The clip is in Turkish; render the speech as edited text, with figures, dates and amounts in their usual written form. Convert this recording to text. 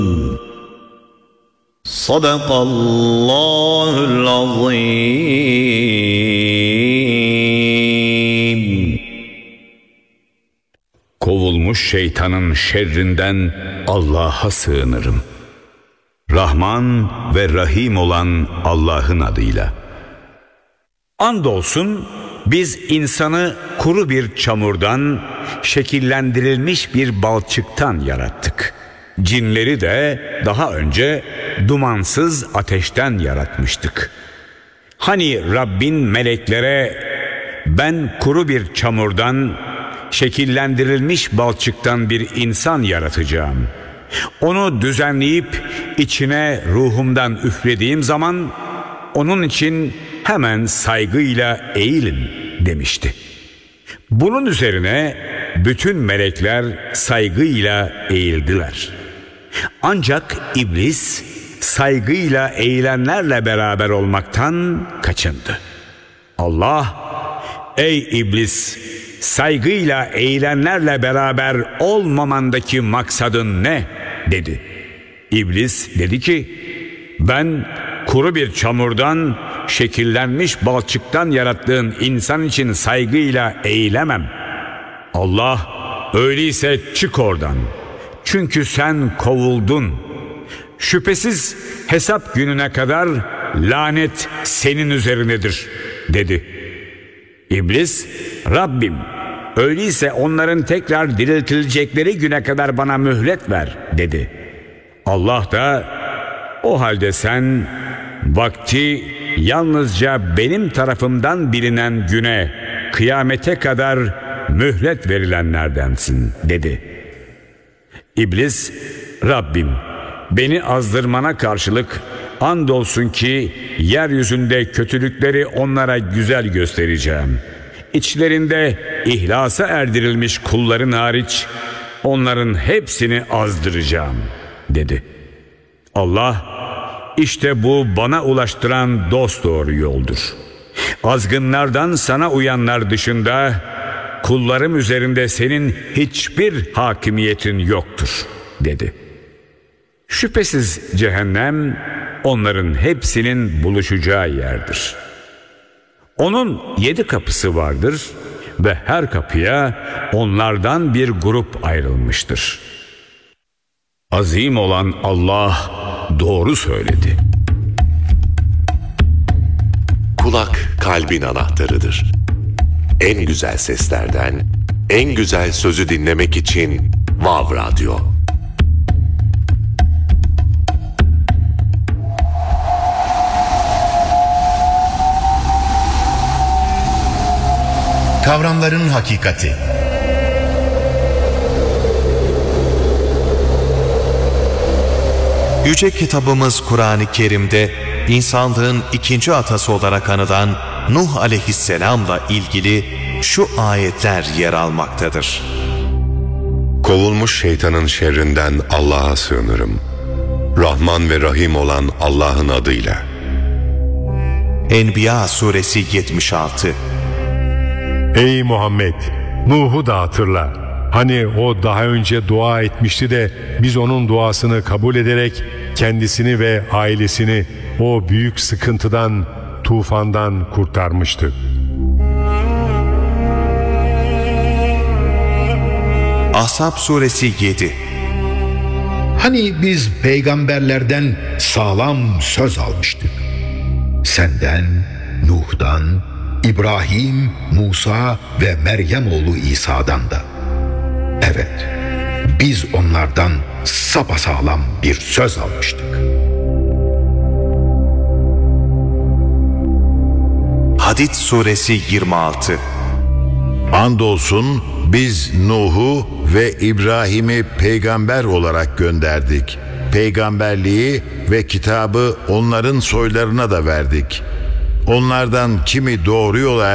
Sadakallahul azim. Kovulmuş şeytanın şerrinden Allah'a sığınırım. Rahman ve Rahim olan Allah'ın adıyla. Andolsun biz insanı kuru bir çamurdan, şekillendirilmiş bir balçıktan yarattık. Cinleri de daha önce dumansız ateşten yaratmıştık. Hani Rabbin meleklere ben kuru bir çamurdan, şekillendirilmiş balçıktan bir insan yaratacağım. Onu düzenleyip içine ruhumdan üflediğim zaman onun için hemen saygıyla eğilin demişti. Bunun üzerine bütün melekler saygıyla eğildiler. Ancak iblis saygıyla eğilenlerle beraber olmaktan kaçındı. Allah, ey iblis, saygıyla eğilenlerle beraber olmamandaki maksadın ne? dedi. İblis dedi ki, ben kuru bir çamurdan, şekillenmiş balçıktan yarattığın insan için saygıyla eğilemem. Allah, öyleyse çık oradan. Çünkü sen kovuldun. Şüphesiz hesap gününe kadar lanet senin üzerinedir dedi. İblis, Rabbim, öyleyse onların tekrar diriltilecekleri güne kadar bana mühlet ver dedi. Allah da, o halde sen vakti yalnızca benim tarafımdan bilinen güne, kıyamete kadar mühlet verilenlerdensin dedi. İblis, Rabbim, beni azdırmana karşılık andolsun ki yeryüzünde kötülükleri onlara güzel göstereceğim. İçlerinde ihlasa erdirilmiş kulların hariç onların hepsini azdıracağım dedi. Allah, işte bu bana ulaştıran dosdoğru yoldur. Azgınlardan sana uyanlar dışında kullarım üzerinde senin hiçbir hakimiyetin yoktur dedi. Şüphesiz cehennem onların hepsinin buluşacağı yerdir. Onun 7 kapısı vardır ve her kapıya onlardan bir grup ayrılmıştır. Azim olan Allah doğru söyledi. Kulak kalbin anahtarıdır. En güzel seslerden, en güzel sözü dinlemek için Vav Radyo. Kavramların hakikati. Yüce kitabımız Kur'an-ı Kerim'de insanlığın ikinci atası olarak anılan Nuh aleyhisselamla ilgili şu ayetler yer almaktadır. Kovulmuş şeytanın şerrinden Allah'a sığınırım. Rahman ve Rahim olan Allah'ın adıyla. Enbiya suresi 76. Ey Muhammed! Nuh'u da hatırla. Hani o daha önce dua etmişti de biz onun duasını kabul ederek kendisini ve ailesini o büyük sıkıntıdan, tufandan kurtarmıştı. Ahzab suresi 7. Hani biz peygamberlerden sağlam söz almıştık. Senden, Nuh'dan, İbrahim, Musa ve Meryem oğlu İsa'dan da. Evet, biz onlardan sapasağlam bir söz almıştık. Hadid suresi 26. Andolsun biz Nuh'u ve İbrahim'i peygamber olarak gönderdik. Peygamberliği ve kitabı onların soylarına da verdik. Onlardan kimi doğru yola